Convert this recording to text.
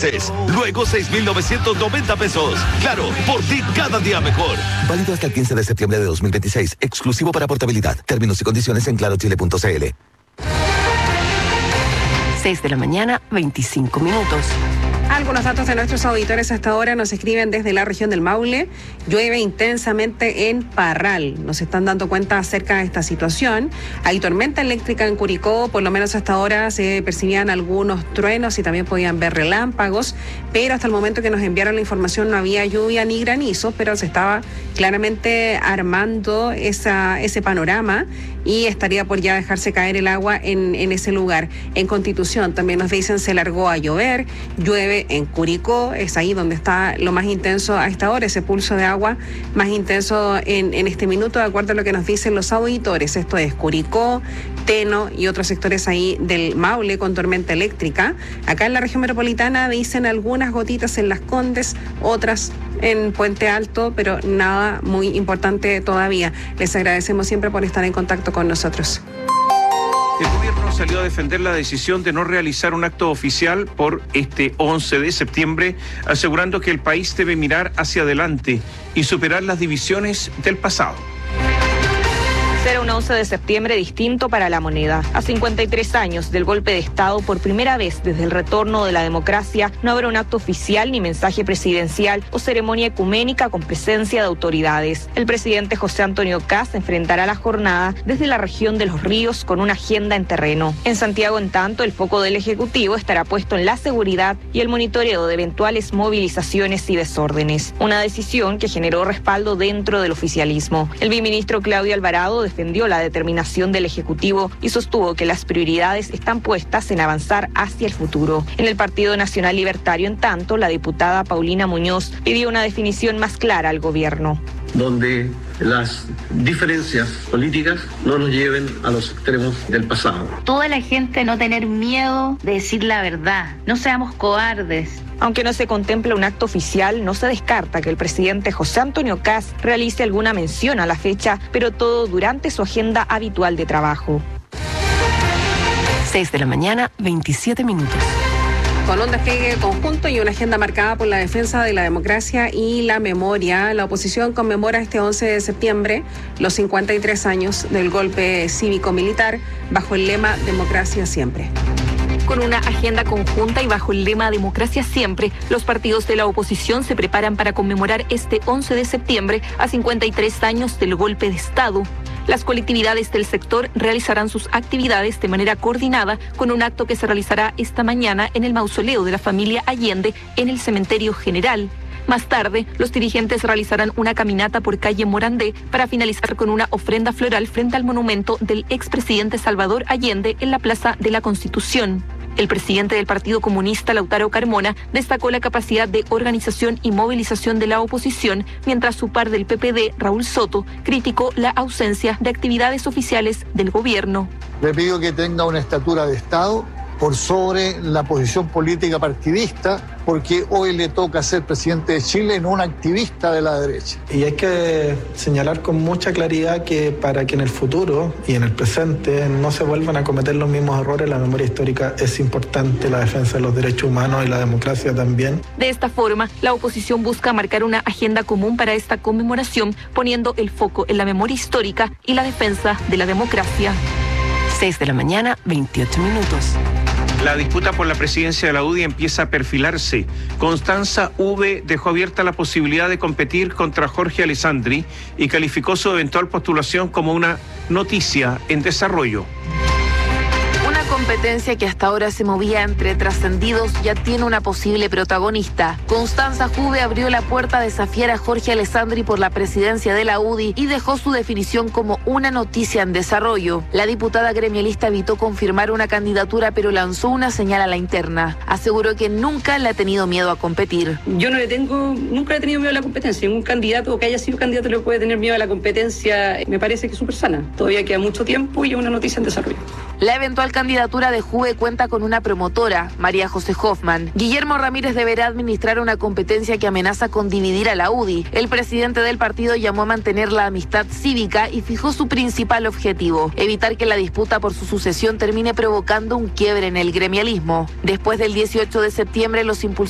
meses. Luego 6,990 pesos. Claro, por ti cada día mejor. Válido hasta el 15 de septiembre de 2026. Exclusivo para portabilidad. Términos y condiciones en clarochile.cl. 6 de la mañana, 25 minutos. Algunos datos de nuestros auditores hasta ahora nos escriben desde la región del Maule. Llueve intensamente en Parral. Nos están dando cuenta acerca de esta situación. Hay tormenta eléctrica en Curicó. Por lo menos hasta ahora se percibían algunos truenos y también podían ver relámpagos. Pero hasta el momento que nos enviaron la información no había lluvia ni granizo, pero se estaba claramente armando ese panorama y estaría por ya dejarse caer el agua en ese lugar. En Constitución también nos dicen se largó a llover, llueve en Curicó, es ahí donde está lo más intenso a esta hora, ese pulso de agua más intenso en este minuto, de acuerdo a lo que nos dicen los auditores. Esto es Curicó, Teno y otros sectores ahí del Maule con tormenta eléctrica. Acá en la región metropolitana dicen algunas gotitas en Las Condes, otras en Puente Alto, pero nada muy importante todavía. Les agradecemos siempre por estar en contacto con nosotros. El gobierno salió a defender la decisión de no realizar un acto oficial por este 11 de septiembre, asegurando que el país debe mirar hacia adelante y superar las divisiones del pasado. Será un 11 de septiembre distinto para la moneda. A 53 años del golpe de Estado, por primera vez desde el retorno de la democracia, no habrá un acto oficial ni mensaje presidencial o ceremonia ecuménica con presencia de autoridades. El presidente José Antonio Kast enfrentará la jornada desde la región de Los Ríos con una agenda en terreno. En Santiago, en tanto, el foco del Ejecutivo estará puesto en la seguridad y el monitoreo de eventuales movilizaciones y desórdenes. Una decisión que generó respaldo dentro del oficialismo. El viceministro Claudio Alvarado defendió la determinación del Ejecutivo y sostuvo que las prioridades están puestas en avanzar hacia el futuro. En el Partido Nacional Libertario, en tanto, la diputada Paulina Muñoz pidió una definición más clara al gobierno. Donde las diferencias políticas no nos lleven a los extremos del pasado. Toda la gente no tener miedo de decir la verdad, no seamos cobardes. Aunque no se contempla un acto oficial, no se descarta que el presidente José Antonio Kast realice alguna mención a la fecha, pero todo durante su agenda habitual de trabajo. 6 de la mañana, 27 minutos. Con un despliegue conjunto y una agenda marcada por la defensa de la democracia y la memoria, la oposición conmemora este 11 de septiembre los 53 años del golpe cívico-militar bajo el lema Democracia Siempre. Con una agenda conjunta y bajo el lema Democracia Siempre, los partidos de la oposición se preparan para conmemorar este 11 de septiembre a 53 años del golpe de Estado. Las colectividades del sector realizarán sus actividades de manera coordinada con un acto que se realizará esta mañana en el mausoleo de la familia Allende en el Cementerio General. Más tarde, los dirigentes realizarán una caminata por calle Morandé para finalizar con una ofrenda floral frente al monumento del expresidente Salvador Allende en la Plaza de la Constitución. El presidente del Partido Comunista, Lautaro Carmona, destacó la capacidad de organización y movilización de la oposición, mientras su par del PPD, Raúl Soto, criticó la ausencia de actividades oficiales del gobierno. Le pido que tenga una estatura de Estado por sobre la posición política partidista, porque hoy le toca ser presidente de Chile, no un activista de la derecha. Y hay que señalar con mucha claridad que para que en el futuro y en el presente no se vuelvan a cometer los mismos errores, la memoria histórica es importante, la defensa de los derechos humanos y la democracia también. De esta forma, la oposición busca marcar una agenda común para esta conmemoración, poniendo el foco en la memoria histórica y la defensa de la democracia. 6 de la mañana, 28 minutos. La disputa por la presidencia de la UDI empieza a perfilarse. Constanza V dejó abierta la posibilidad de competir contra Jorge Alessandri y calificó su eventual postulación como una noticia en desarrollo. Competencia que hasta ahora se movía entre trascendidos ya tiene una posible protagonista. Constanza Juve abrió la puerta a desafiar a Jorge Alessandri por la presidencia de la UDI y dejó su definición como una noticia en desarrollo. La diputada gremialista evitó confirmar una candidatura, pero lanzó una señal a la interna. Aseguró que nunca le ha tenido miedo a competir. Yo nunca le he tenido miedo a la competencia. Un candidato que haya sido candidato le puede tener miedo a la competencia. Me parece que es súper sana. Todavía queda mucho tiempo y es una noticia en desarrollo. La eventual candidatura de Juve cuenta con una promotora, María José Hoffman. Guillermo Ramírez deberá administrar una competencia que amenaza con dividir a la UDI. El presidente del partido llamó a mantener la amistad cívica y fijó su principal objetivo: evitar que la disputa por su sucesión termine provocando un quiebre en el gremialismo. Después del 18 de septiembre, los impulsores